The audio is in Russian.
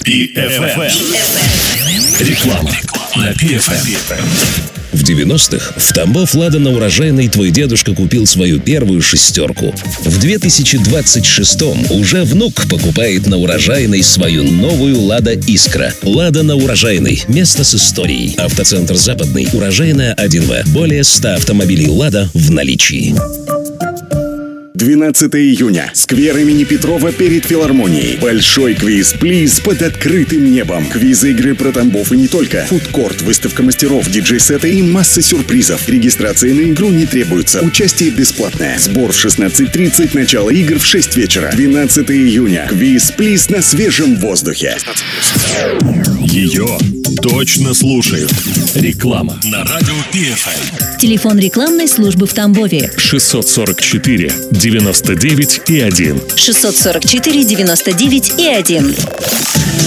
PFM. Реклама на PFM. В 90-х в Тамбов «Лада» на Урожайной твой дедушка купил свою первую шестерку. В 2026-м уже внук покупает на Урожайной свою новую «Лада Искра». «Лада» на Урожайной. Место с историей. Автоцентр «Западный». Урожайная 1В. Более 100 автомобилей «Лада» в наличии. 12 июня. Сквер имени Петрова перед филармонией. Большой квиз-плиз под открытым небом. Квиз-игры про Тамбов и не только. Фудкорт, выставка мастеров, диджей-сеты и масса сюрпризов. Регистрация на игру не требуется. Участие бесплатное. Сбор в 16:30, начало игр в 6 вечера. 12 июня. Квиз-плиз на свежем воздухе. Ее точно слушают. Реклама на радио PFM. Телефон рекламной службы в Тамбове 644 99 и 1. 644 99 и 1.